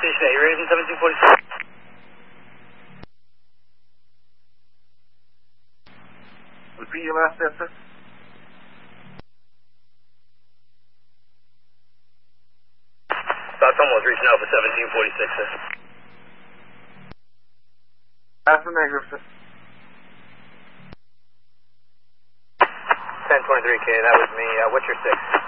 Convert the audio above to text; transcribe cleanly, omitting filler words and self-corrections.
Station 8, you ready from 1746? Repeat your last step, sir. South Tomo is reaching out for 1746, sir. That's the negative, sir. 1023K, that was me. What's your 6?